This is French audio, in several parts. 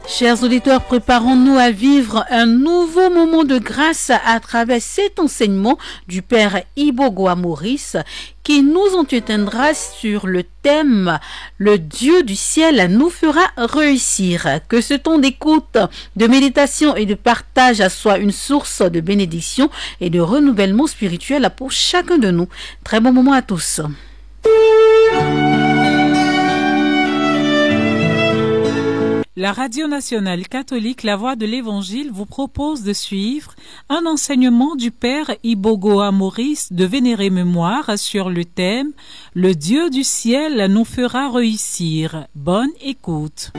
Chers auditeurs, préparons-nous à vivre un nouveau moment de grâce à travers cet enseignement du Père Ibogoa Maurice qui nous entretiendra sur le thème « Le Dieu du ciel nous fera réussir ». Que ce temps d'écoute, de méditation et de partage soit une source de bénédiction et de renouvellement spirituel pour chacun de nous. Très bon moment à tous. La Radio nationale catholique La Voix de l'Évangile vous propose de suivre un enseignement du Père Ibogoa Maurice de vénérée mémoire sur le thème « Le Dieu du ciel nous fera réussir ». Bonne écoute.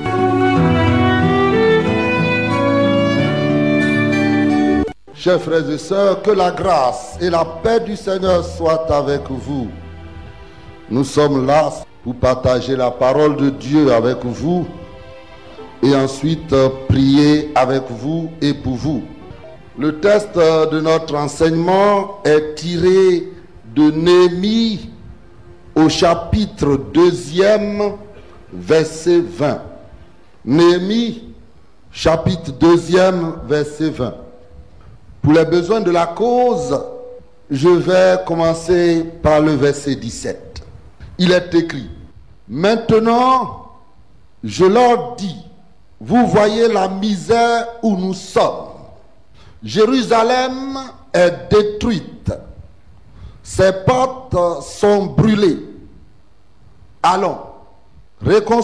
Chers frères et sœurs, que la grâce et la paix du Seigneur soient avec vous. Nous sommes là pour partager la parole de Dieu avec vous et ensuite prier avec vous et pour vous. Le texte de notre enseignement est tiré de Néhémie au chapitre 2, verset 20. Néhémie, chapitre 2, verset 20. Pour les besoins de la cause, je vais commencer par le verset 17. Il est écrit: Maintenant, je leur dis, vous voyez la misère où nous sommes. Jérusalem est détruite. Ses portes sont brûlées. Allons,